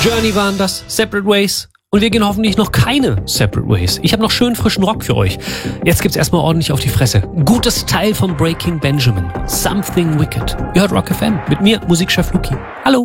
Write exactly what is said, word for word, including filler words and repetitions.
Journey waren das, Separate Ways. Und wir gehen hoffentlich noch keine Separate Ways. Ich habe noch schön frischen Rock für euch. Jetzt gibt's erstmal ordentlich auf die Fresse. Gutes Teil von Breaking Benjamin. Something Wicked. Ihr hört Rock F M mit mir, Musikchef Luki. Hallo.